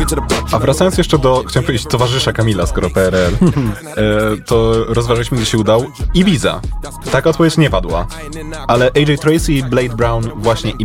A wracając jeszcze do, chciałem powiedzieć, towarzysza Kamila, skoro PRL, to rozważyliśmy, gdzie się udał. Ibiza. Taka odpowiedź nie padła. Ale AJ Tracey i Blade Brown właśnie